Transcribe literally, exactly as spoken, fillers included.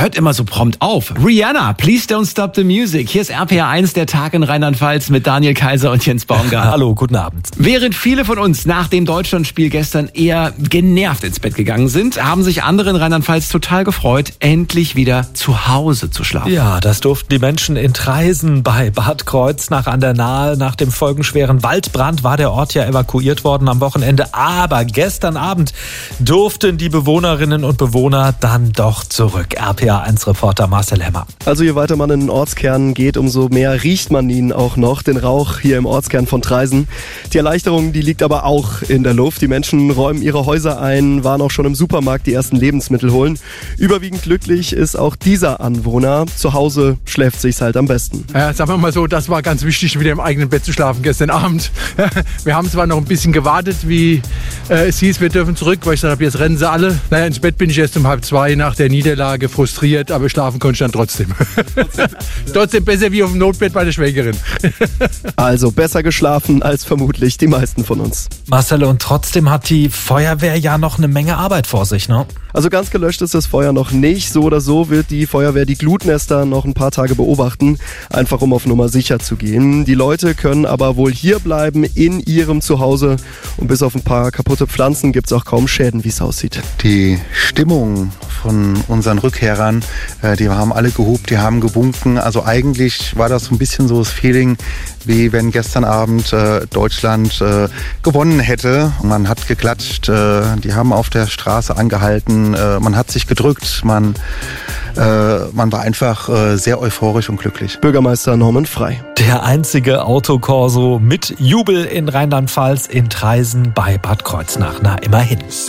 hört immer so prompt auf. Rihanna, Please Don't Stop the Music. Hier ist R P R eins, der Tag in Rheinland-Pfalz mit Daniel Kaiser und Jens Baumgart. Hallo, guten Abend. Während viele von uns nach dem Deutschlandspiel gestern eher genervt ins Bett gegangen sind, haben sich andere in Rheinland-Pfalz total gefreut, endlich wieder zu Hause zu schlafen. Ja, das durften die Menschen in Traisen bei Bad Kreuznach an der Nahe. Nach dem folgenschweren Waldbrand war der Ort ja evakuiert worden am Wochenende. Aber gestern Abend durften die Bewohnerinnen und Bewohner dann doch zurück. R P R eins Reporter Marcel Hemmer. Also je weiter man in den Ortskern geht, umso mehr riecht man ihn auch noch, den Rauch hier im Ortskern von Traisen. Die Erleichterung, die liegt aber auch in der Luft. Die Menschen räumen ihre Häuser ein, waren auch schon im Supermarkt die ersten Lebensmittel holen. Überwiegend glücklich ist auch dieser Anwohner. Zu Hause schläft sich's halt am besten. Ja, sagen wir mal so, das war ganz wichtig, wieder im eigenen Bett zu schlafen gestern Abend. Wir haben zwar noch ein bisschen gewartet, wie äh, es hieß, wir dürfen zurück, weil ich gesagt habe, jetzt rennen sie alle. Naja, ins Bett bin ich erst um halb zwei nach der Niederlage frustriert, aber schlafen konnte ich dann trotzdem. Trotzdem besser wie auf dem Notbett bei der Schwägerin. Also besser geschlafen als vermutlich die meisten von uns. Marcel, und trotzdem hat die Feuerwehr ja noch eine Menge Arbeit vor sich, ne? Also ganz gelöscht ist das Feuer noch nicht. So oder so wird die Feuerwehr die Glutnester noch ein paar Tage beobachten, einfach um auf Nummer sicher zu gehen. Die Leute können aber wohl hier bleiben in ihrem Zuhause und bis auf ein paar kaputte Pflanzen gibt es auch kaum Schäden, wie es aussieht. Die Stimmung von unseren Rückkehrern, die haben alle gehupt, die haben gewunken. Also eigentlich war das so ein bisschen so das Feeling, wie wenn gestern Abend äh, Deutschland äh, gewonnen hätte. Man hat geklatscht, äh, die haben auf der Straße angehalten, äh, man hat sich gedrückt, man, äh, man war einfach äh, sehr euphorisch und glücklich. Bürgermeister Norman Frey. Der einzige Autokorso mit Jubel in Rheinland-Pfalz in Traisen bei Bad Kreuznach. Na, immerhin.